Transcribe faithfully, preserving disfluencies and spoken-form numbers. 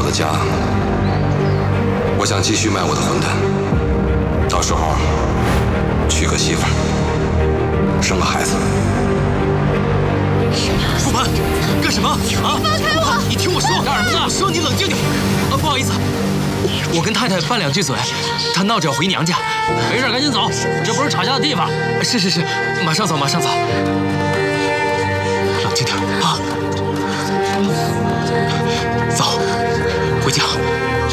的家，我想继续卖我的混蛋，到时候娶个媳妇儿，生个孩子。 顾凡，干什么啊？ 放开我！ 你听我说，干什么呢？我说你冷静点。啊，不好意思，我跟太太拌两句嘴，她闹着要回娘家。没事，赶紧走，这不是吵架的地方。是是是，马上走，马上走。冷静点啊！走，回家。